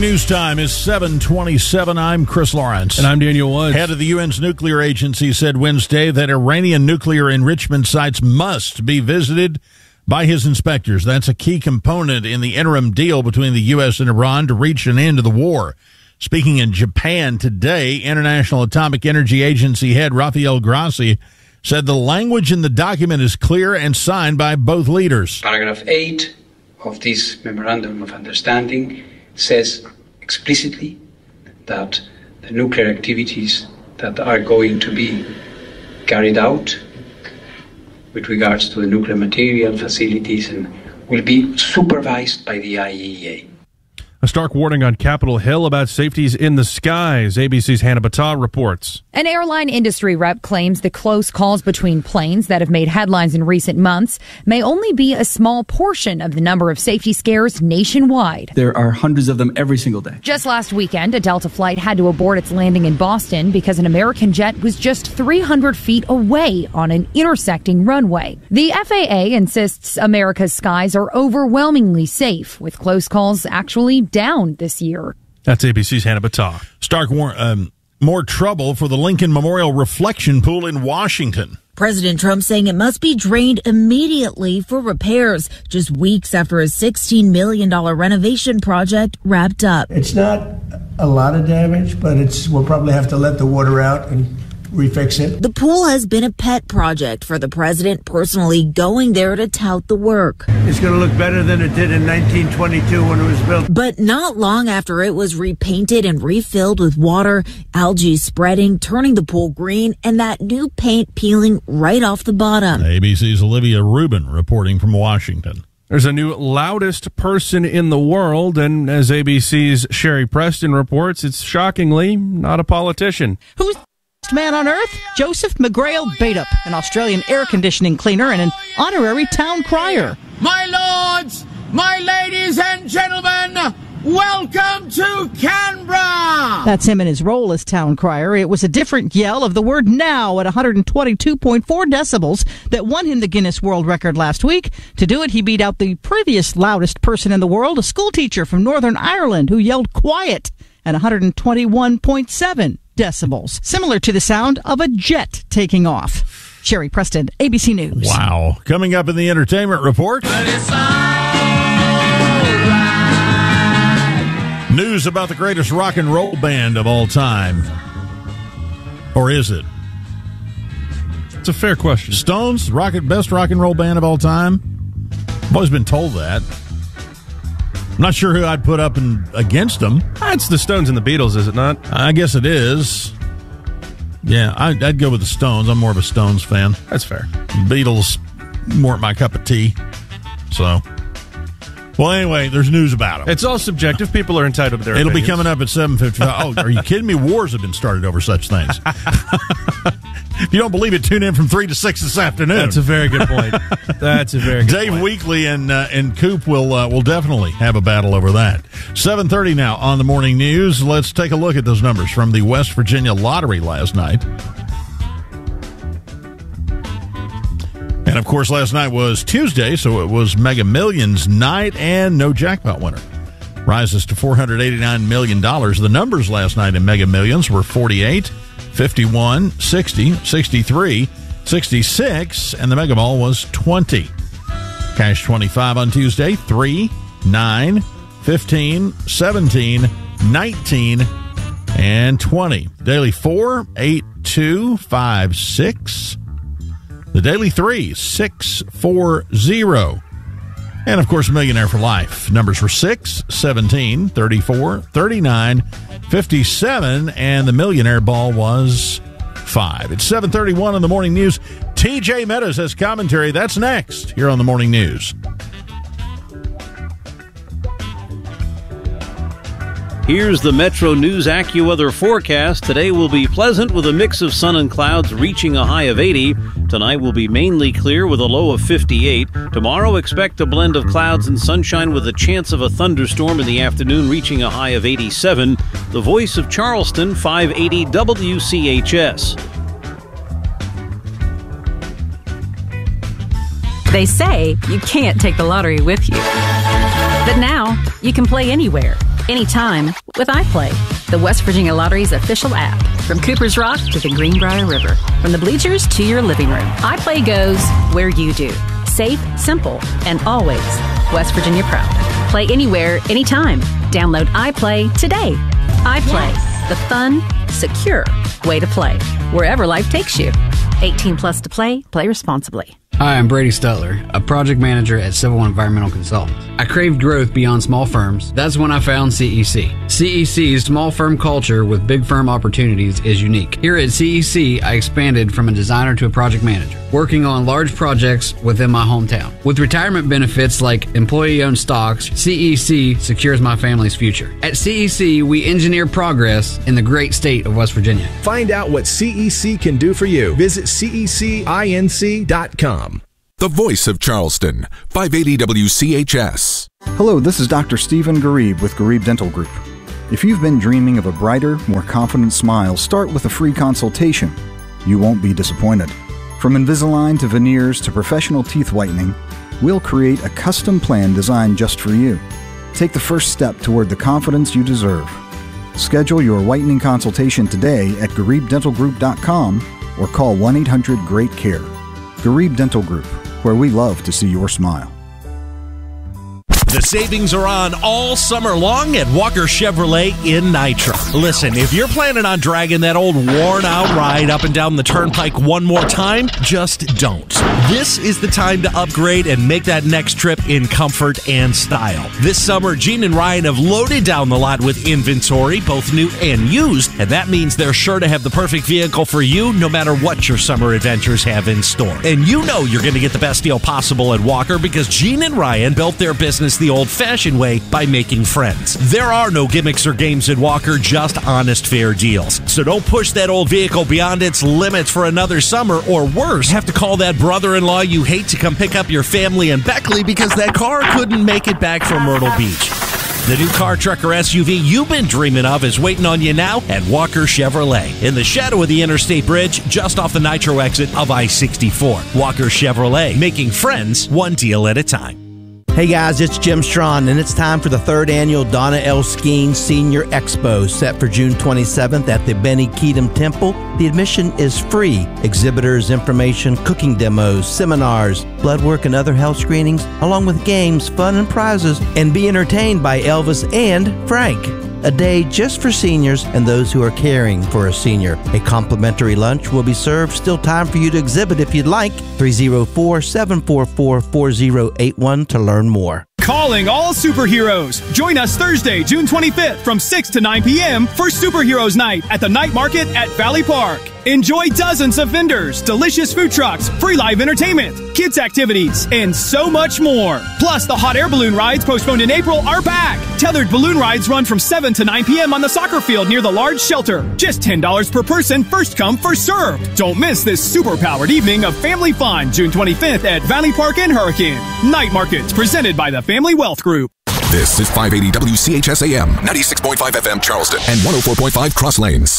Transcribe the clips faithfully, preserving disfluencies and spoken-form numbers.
News time is seven twenty-seven. I'm Chris Lawrence. And I'm Daniel Woods. Head of the U N's nuclear agency said Wednesday that Iranian nuclear enrichment sites must be visited by his inspectors. That's a key component in the interim deal between the U S and Iran to reach an end to the war. Speaking in Japan today, International Atomic Energy Agency head Rafael Grossi said the language in the document is clear and signed by both leaders. Paragraph eight of this Memorandum of Understanding says explicitly that the nuclear activities that are going to be carried out with regards to the nuclear material facilities and will be supervised by the I A E A. A stark warning on Capitol Hill about safeties in the skies. A B C's Hannah Battah reports. An airline industry rep claims the close calls between planes that have made headlines in recent months may only be a small portion of the number of safety scares nationwide. There are hundreds of them every single day. Just last weekend, a Delta flight had to abort its landing in Boston because an American jet was just three hundred feet away on an intersecting runway. The F A A insists America's skies are overwhelmingly safe, with close calls actually down this year. That's A B C's Hannah Battah. Stark war- um, more trouble for the Lincoln Memorial Reflection Pool in Washington. President Trump saying it must be drained immediately for repairs, just weeks after a sixteen million dollars renovation project wrapped up. It's not a lot of damage, but it's we'll probably have to let the water out and refix it. The pool has been a pet project for the president, personally going there to tout the work. It's going to look better than it did in nineteen twenty-two when it was built. But not long after it was repainted and refilled with water, algae spreading, turning the pool green, and that new paint peeling right off the bottom. A B C's Olivia Rubin reporting from Washington. There's a new loudest person in the world, and as A B C's Sherry Preston reports, it's shockingly not a politician. Who's man on earth? Joseph McGrail Baitup, an Australian air conditioning cleaner and an honorary town crier. My lords, my ladies and gentlemen, welcome to Canberra! That's him in his role as town crier. It was a different yell of the word now at one hundred twenty-two point four decibels that won him the Guinness World Record last week. To do it, he beat out the previous loudest person in the world, a schoolteacher from Northern Ireland who yelled quiet at one hundred twenty-one point seven decibels, similar to the sound of a jet taking off. Sherry Preston, A B C News. Wow. Coming up in the entertainment report, news about the greatest rock and roll band of all time. Or is it? It's a fair question. Stones, rock, best rock and roll band of all time? I've always been told that. I'm not sure who I'd put up in, against them. It's the Stones and the Beatles, is it not? I guess it is. Yeah, I'd, I'd go with the Stones. I'm more of a Stones fan. That's fair. Beatles, more my cup of tea. So, well, anyway, there's news about them. It's all subjective. People are entitled to their It'll opinions. be coming up at seven fifty-five. Oh, are you kidding me? Wars have been started over such things. If you don't believe it, tune in from three to six this afternoon. That's a very good point. That's a very good Dave point. Dave Weekley and uh, and Coop will uh, will definitely have a battle over that. seven thirty now on the morning news. Let's take a look at those numbers from the West Virginia Lottery last night. And, of course, last night was Tuesday, so it was Mega Millions night and no jackpot winner. Rises to four hundred eighty-nine million dollars. The numbers last night in Mega Millions were forty-eight, fifty-one, sixty, sixty-three, sixty-six, and the Mega Ball was twenty. Cash twenty-five on Tuesday, three, nine, fifteen, seventeen, nineteen, and twenty. Daily four, eight, two, five, six. The daily three, six, four, zero. And, of course, Millionaire for Life. Numbers were six, seventeen, thirty-four, thirty-nine, fifty-seven, and the Millionaire Ball was five. It's seven thirty-one on the Morning News. T J Meadows has commentary. That's next here on the Morning News. Here's the Metro News AccuWeather forecast. Today will be pleasant with a mix of sun and clouds reaching a high of eighty. Tonight will be mainly clear with a low of fifty-eight. Tomorrow expect a blend of clouds and sunshine with a chance of a thunderstorm in the afternoon reaching a high of eighty-seven. The Voice of Charleston, five eighty W C H S. They say you can't take the lottery with you. But now you can play anywhere, anytime with iPlay, the West Virginia Lottery's official app. From Cooper's Rock to the Greenbrier River, from the bleachers to your living room, iPlay goes where you do. Safe, simple, and always West Virginia proud. Play anywhere, anytime. Download iPlay today. iPlay, yes. The fun, secure way to play, wherever life takes you. eighteen plus to play. Play responsibly. Hi, I'm Brady Stutler, a project manager at Civil Environmental Consultants. I craved growth beyond small firms. That's when I found C E C. C E C's small firm culture with big firm opportunities is unique. Here at C E C, I expanded from a designer to a project manager, working on large projects within my hometown. With retirement benefits like employee-owned stocks, C E C secures my family's future. At C E C, we engineer progress in the great state of West Virginia. Find out what C E C can do for you. Visit C E C inc dot com. The voice of Charleston, five eighty W C H S. Hello, this is Doctor Stephen Garib with Garib Dental Group. If you've been dreaming of a brighter, more confident smile, start with a free consultation. You won't be disappointed. From Invisalign to veneers to professional teeth whitening, we'll create a custom plan designed just for you. Take the first step toward the confidence you deserve. Schedule your whitening consultation today at garib dental group dot com or call one eight hundred great care. Garib Dental Group, where we love to see your smile. The savings are on all summer long at Walker Chevrolet in Nitro. Listen, if you're planning on dragging that old worn-out ride up and down the turnpike one more time, just don't. This is the time to upgrade and make that next trip in comfort and style. This summer, Gene and Ryan have loaded down the lot with inventory, both new and used, and that means they're sure to have the perfect vehicle for you no matter what your summer adventures have in store. And you know you're going to get the best deal possible at Walker because Gene and Ryan built their business the old-fashioned way by making friends. There are no gimmicks or games at Walker, just honest, fair deals. So don't push that old vehicle beyond its limits for another summer, or worse, have to call that brother-in-law you hate to come pick up your family in Beckley because that car couldn't make it back from Myrtle Beach. The new car, truck, or S U V you've been dreaming of is waiting on you now at Walker Chevrolet in the shadow of the Interstate Bridge, just off the Nitro exit of I sixty-four. Walker Chevrolet, making friends one deal at a time. Hey guys, it's Jim Strawn, and it's time for the third annual Donna L. Skeen Senior Expo, set for June twenty-seventh at the Benny Keatum Temple. The admission is free. Exhibitors, information, cooking demos, seminars, blood work, and other health screenings, along with games, fun, and prizes, and be entertained by Elvis and Frank. A day just for seniors and those who are caring for a senior. A complimentary lunch will be served. Still time for you to exhibit if you'd like. three oh four, seven four four, four oh eight one to learn more. Calling all superheroes. Join us Thursday, June twenty-fifth from six to nine p.m. for Superheroes Night at the Night Market at Valley Park. Enjoy dozens of vendors, delicious food trucks, free live entertainment, kids activities, and so much more. Plus, the hot air balloon rides postponed in April are back. Tethered balloon rides run from seven to nine p.m. on the soccer field near the large shelter. Just ten dollars per person, first come, first served. Don't miss this super-powered evening of family fun, June twenty-fifth at Valley Park and Hurricane. Night Markets, presented by the Family Wealth Group. This is five eighty W C H S A M, ninety-six point five F M Charleston, and one oh four point five Cross Lanes.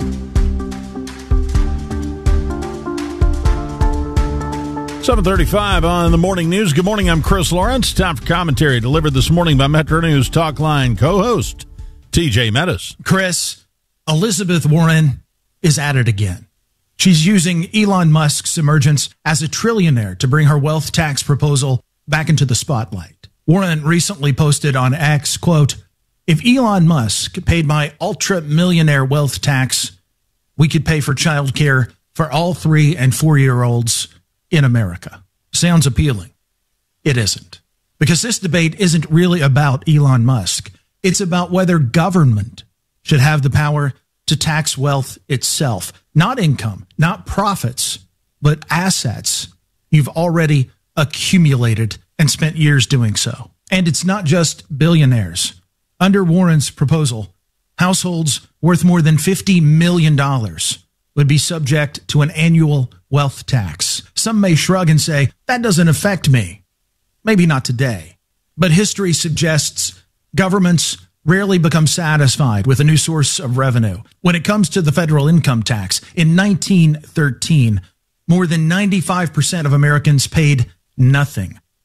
seven thirty-five on the morning news. Good morning, I'm Chris Lawrence. Time for commentary delivered this morning by Metro News Talk Line co-host T J Meadows. Chris, Elizabeth Warren is at it again. She's using Elon Musk's emergence as a trillionaire to bring her wealth tax proposal back into the spotlight. Warren recently posted on X, quote, "If Elon Musk paid my ultra-millionaire wealth tax, we could pay for childcare for all three and four-year-olds in America." Sounds appealing. It isn't. Because this debate isn't really about Elon Musk. It's about whether government should have the power to tax wealth itself. Not income, not profits, but assets you've already accumulated and spent years doing so. And it's not just billionaires. Under Warren's proposal, households worth more than fifty million dollars would be subject to an annual wealth tax. Some may shrug and say, that doesn't affect me. Maybe not today. But history suggests governments rarely become satisfied with a new source of revenue. When it comes to the federal income tax, in nineteen thirteen, more than ninety-five percent of Americans paid nothing.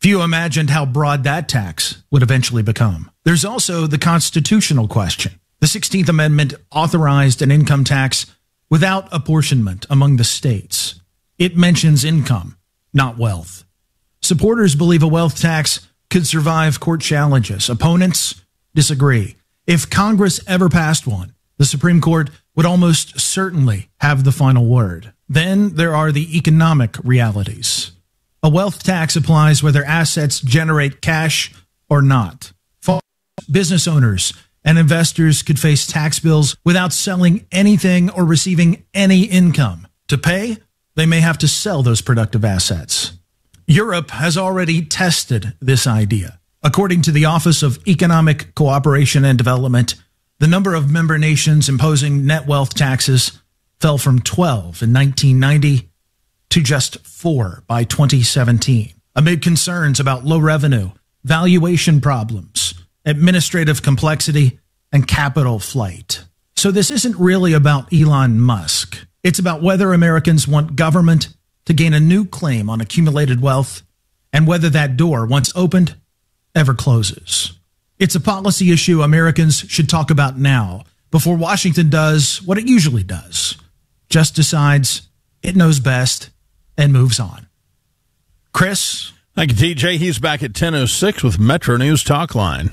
Few imagined how broad that tax would eventually become. There's also the constitutional question. The sixteenth Amendment authorized an income tax without apportionment among the states. It mentions income, not wealth. Supporters believe a wealth tax could survive court challenges. Opponents disagree. If Congress ever passed one, the Supreme Court would almost certainly have the final word. Then there are the economic realities. A wealth tax applies whether assets generate cash or not. Business owners and investors could face tax bills without selling anything or receiving any income. To pay, they may have to sell those productive assets. Europe has already tested this idea. According to the Office of Economic Cooperation and Development, the number of member nations imposing net wealth taxes fell from twelve in nineteen ninety to just four by twenty seventeen, amid concerns about low revenue, valuation problems, administrative complexity, and capital flight. So this isn't really about Elon Musk. It's about whether Americans want government to gain a new claim on accumulated wealth and whether that door, once opened, ever closes. It's a policy issue Americans should talk about now before Washington does what it usually does, just decides it knows best and moves on. Chris? Thank you, T J. He's back at ten oh six with Metro News Talk Line.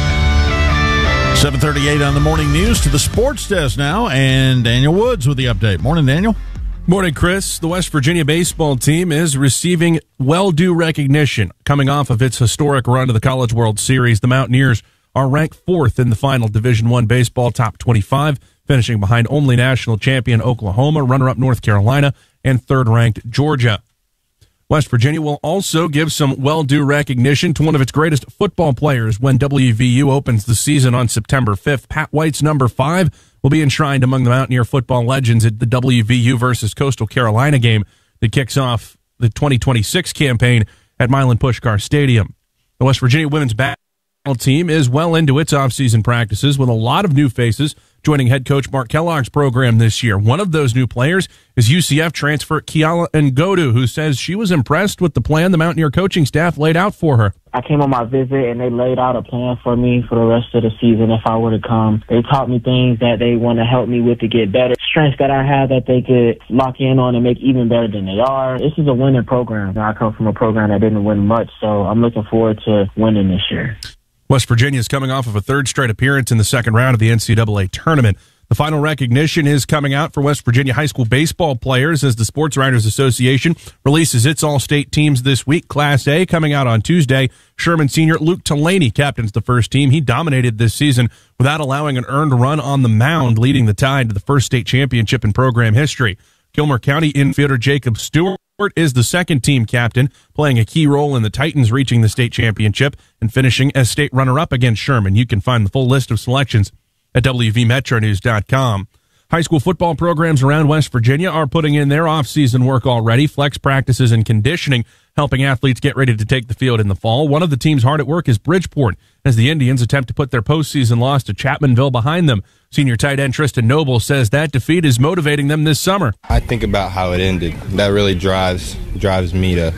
seven thirty-eight on the morning news. To the sports desk now, and Daniel Woods with the update. Morning, Daniel. Morning, Chris. The West Virginia baseball team is receiving well-due recognition. Coming off of its historic run to the College World Series, the Mountaineers are ranked fourth in the final Division I baseball top twenty-five, finishing behind only national champion Oklahoma, runner-up North Carolina, and third-ranked Georgia. West Virginia will also give some well-due recognition to one of its greatest football players when W V U opens the season on September fifth. Pat White's number five will be enshrined among the Mountaineer football legends at the W V U versus Coastal Carolina game that kicks off the twenty twenty-six campaign at Milan Puskar Stadium. The West Virginia women's basketball team is well into its offseason practices with a lot of new faces joining head coach Mark Kellogg's program this year. One of those new players is U C F transfer Kiala Ngodu, who says she was impressed with the plan the Mountaineer coaching staff laid out for her. I came on my visit and they laid out a plan for me for the rest of the season if I were to come. They taught me things that they want to help me with to get better. Strengths that I have that they could lock in on and make even better than they are. This is a winning program. I come from a program that didn't win much, so I'm looking forward to winning this year. West Virginia is coming off of a third straight appearance in the second round of the N C double A tournament. The final recognition is coming out for West Virginia high school baseball players as the Sports Writers Association releases its all-state teams this week. Class A coming out on Tuesday. Sherman senior Luke Delaney captains the first team. He dominated this season without allowing an earned run on the mound, leading the Tide to the first state championship in program history. Gilmer County infielder Jacob Stewart is the second team captain, playing a key role in the Titans reaching the state championship and finishing as state runner-up against Sherman. You can find the full list of selections at W V metro news dot com. High school football programs around West Virginia are putting in their off-season work already, flex practices and conditioning, helping athletes get ready to take the field in the fall. One of the teams hard at work is Bridgeport, as the Indians attempt to put their postseason loss to Chapmanville behind them. Senior tight end Tristan Noble says that defeat is motivating them this summer. I think about how it ended. That really drives drives me to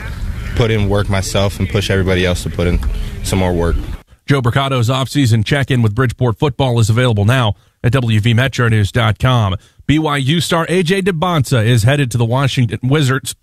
put in work myself and push everybody else to put in some more work. Joe Bricato's offseason check-in with Bridgeport football is available now at W V metro news dot com. B Y U star A J DeBonsa is headed to the Washington Wizards.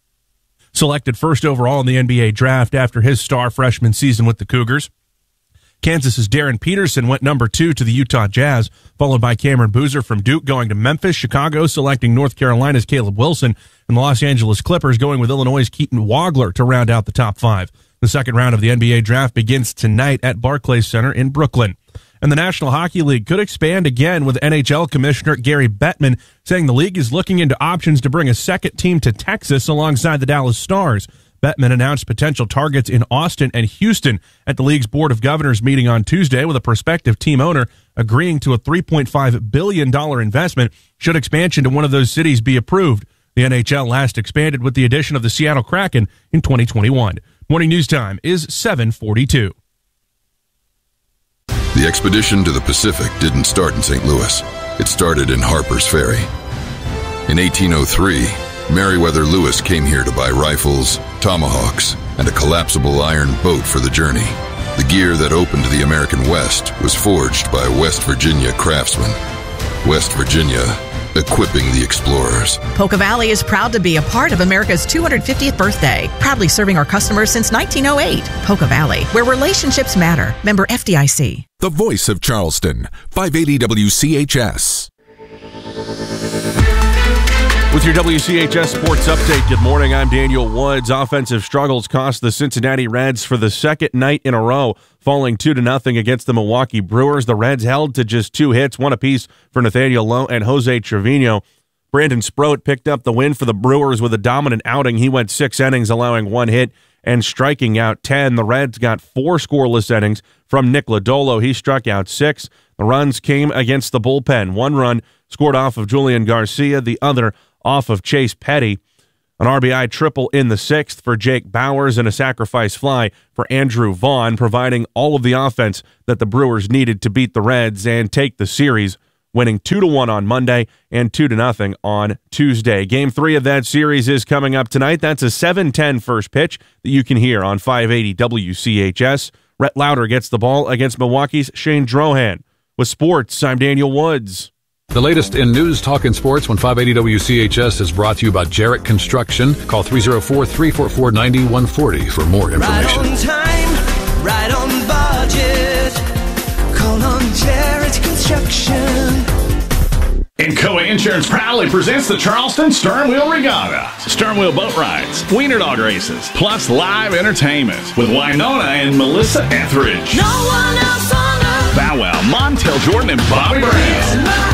Selected first overall in the N B A draft after his star freshman season with the Cougars. Kansas's Darren Peterson went number two to the Utah Jazz, followed by Cameron Boozer from Duke going to Memphis, Chicago selecting North Carolina's Caleb Wilson, and the Los Angeles Clippers going with Illinois' Keaton Wagler to round out the top five. The second round of the N B A draft begins tonight at Barclays Center in Brooklyn. And the National Hockey League could expand again, with N H L Commissioner Gary Bettman saying the league is looking into options to bring a second team to Texas alongside the Dallas Stars. Bettman announced potential targets in Austin and Houston at the league's Board of Governors meeting on Tuesday, with a prospective team owner agreeing to a three point five billion dollars investment should expansion to one of those cities be approved. The N H L last expanded with the addition of the Seattle Kraken in twenty twenty-one. Morning news time is seven forty-two. The expedition to the Pacific didn't start in Saint Louis. It started in Harper's Ferry. In eighteen oh three, Meriwether Lewis came here to buy rifles, tomahawks, and a collapsible iron boat for the journey. The gear that opened the American West was forged by West Virginia craftsmen. West Virginia, equipping the explorers. Polka Valley is proud to be a part of America's two hundred fiftieth birthday, proudly serving our customers since nineteen oh eight. Polka Valley, where relationships matter. Member F D I C. The voice of Charleston, five eighty W C H S. With your W C H S Sports Update, good morning. I'm Daniel Woods. Offensive struggles cost the Cincinnati Reds for the second night in a row, falling two to nothing against the Milwaukee Brewers. The Reds held to just two hits, one apiece for Nathaniel Lowe and Jose Trevino. Brandon Sproat picked up the win for the Brewers with a dominant outing. He went six innings, allowing one hit and striking out ten. The Reds got four scoreless innings from Nick Lodolo. He struck out six. The runs came against the bullpen. One run scored off of Julian Garcia, the other off of Chase Petty. An R B I triple in the sixth for Jake Bowers and a sacrifice fly for Andrew Vaughn, providing all of the offense that the Brewers needed to beat the Reds and take the series, winning two to one on Monday and two to nothing on Tuesday. Game three of that series is coming up tonight. That's a seven ten first pitch that you can hear on five eighty W C H S. Rhett Lauder gets the ball against Milwaukee's Shane Drohan. With sports, I'm Daniel Woods. The latest in news, talk, and sports when five eighty W C H S is brought to you by Jarrett Construction. Call three oh four, three four four, nine one four oh for more information. Right on time, right on budget. Call on Jarrett Construction. Encoa Insurance proudly presents the Charleston Stern Wheel Regatta. Stern Wheel boat rides, wiener dog races, plus live entertainment with Winona and Melissa Etheridge. No one else on earth. Bow Wow, Montel Jordan, and Bobby Brown.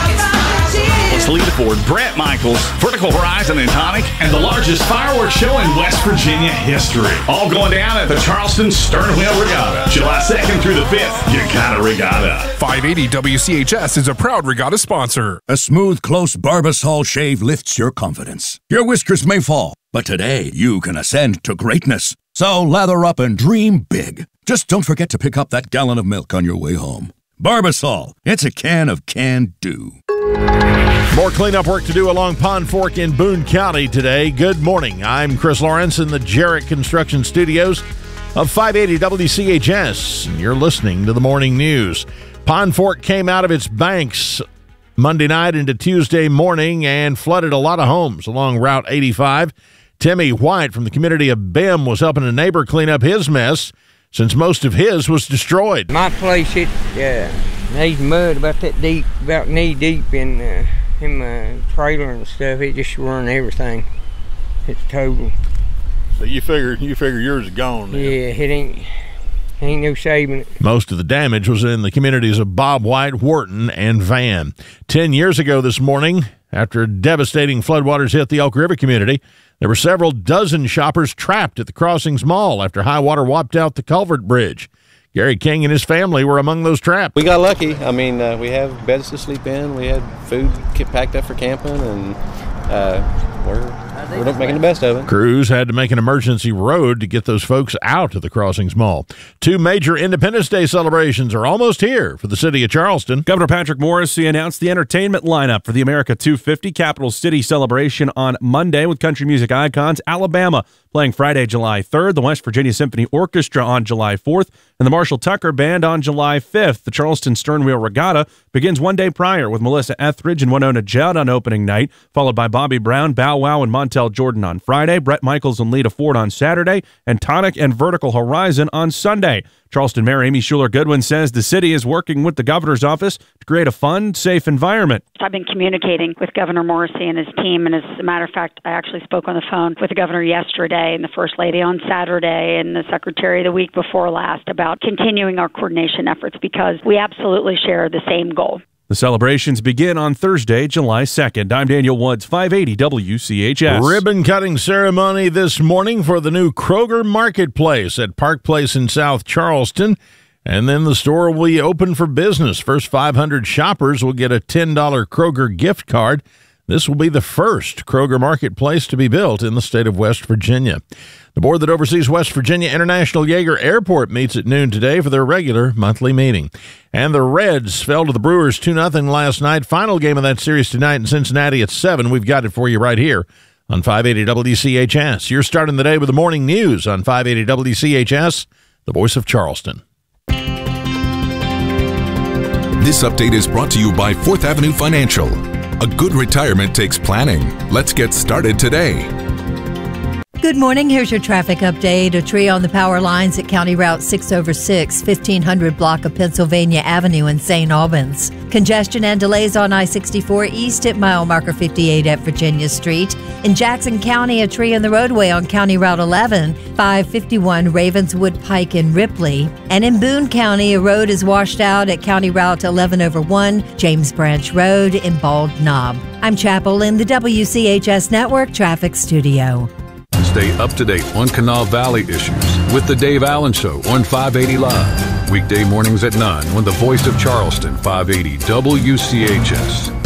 Plus Lita Ford, Brett Michaels, Vertical Horizon and Tonic, and the largest fireworks show in West Virginia history. All going down at the Charleston Stern Wheel Regatta, July second through the fifth. You got a regatta. five eighty W C H S is a proud regatta sponsor. A smooth, close Barbasol shave lifts your confidence. Your whiskers may fall, but today you can ascend to greatness. So lather up and dream big. Just don't forget to pick up that gallon of milk on your way home. Barbasol, it's a can of can-do. More cleanup work to do along Pond Fork in Boone County today. Good morning. I'm Chris Lawrence in the Jarrett Construction Studios of five eighty W C H S, and you're listening to the morning news. Pond Fork came out of its banks Monday night into Tuesday morning and flooded a lot of homes along Route eighty-five. Timmy White from the community of B I M was helping a neighbor clean up his mess since most of his was destroyed. My place, it uh, needs mud about that deep, about knee deep in uh, in my trailer and stuff. It just ruined everything. It's total. So you figure you figure yours is gone now. Yeah, it ain't ain't no saving it. Most of the damage was in the communities of Bob White, Wharton, and Van. Ten years ago this morning, after devastating floodwaters hit the Elk River community, there were several dozen shoppers trapped at the Crossings Mall after high water wiped out the culvert bridge. Gary King and his family were among those trapped. We got lucky. I mean, uh, we have beds to sleep in. We had food packed up for camping, and uh, we're we're making the best of it. Crews had to make an emergency road to get those folks out of the Crossings Mall. Two major Independence Day celebrations are almost here for the city of Charleston. Governor Patrick Morrisey announced the entertainment lineup for the America two fifty Capital City celebration on Monday with country music icons Alabama playing Friday, July third, the West Virginia Symphony Orchestra on July fourth, and the Marshall Tucker Band on July fifth. The Charleston Stern Wheel Regatta begins one day prior with Melissa Etheridge and Winona Judd on opening night, followed by Bobby Brown, Bow Wow, and Montel Jordan on Friday, Brett Michaels and Lita Ford on Saturday, and Tonic and Vertical Horizon on Sunday. Charleston Mayor Amy Schuler-Goodwin says the city is working with the governor's office to create a fun, safe environment. I've been communicating with Governor Morrisey and his team, and as a matter of fact, I actually spoke on the phone with the governor yesterday and the First Lady on Saturday and the Secretary the week before last about continuing our coordination efforts because we absolutely share the same goal. The celebrations begin on Thursday, July second. I'm Daniel Woods, five eighty W C H S. Ribbon-cutting ceremony this morning for the new Kroger Marketplace at Park Place in South Charleston. And then the store will be open for business. First five hundred shoppers will get a ten dollars Kroger gift card. This will be the first Kroger Marketplace to be built in the state of West Virginia. The board that oversees West Virginia International Yeager Airport meets at noon today for their regular monthly meeting. And the Reds fell to the Brewers two nothing last night. Final game of that series tonight in Cincinnati at seven. We've got it for you right here on five eighty W C H S. You're starting the day with the morning news on five eighty W C H S, the voice of Charleston. This update is brought to you by Fourth Avenue Financial. A good retirement takes planning. Let's get started today. Good morning. Here's your traffic update. A tree on the power lines at County Route six over six, fifteen hundred block of Pennsylvania Avenue in Saint Albans. Congestion and delays on I sixty-four east at mile marker fifty-eight at Virginia Street. In Jackson County, a tree in the roadway on County Route eleven, five fifty-one Ravenswood Pike in Ripley. And in Boone County, a road is washed out at County Route eleven over one, James Branch Road in Bald Knob. I'm Chapel in the W C H S Network Traffic Studio. Stay up to date on Kanawha Valley issues with the Dave Allen Show on five eighty Live. Weekday mornings at nine on the voice of Charleston, five eighty W C H S.